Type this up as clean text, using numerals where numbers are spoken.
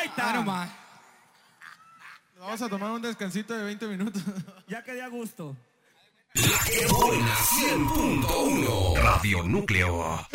Ahí está. nomás. Vamos a tomar un descansito de 20 minutos. Ya quedé a gusto. La que buena 100.1 Radio Núcleo.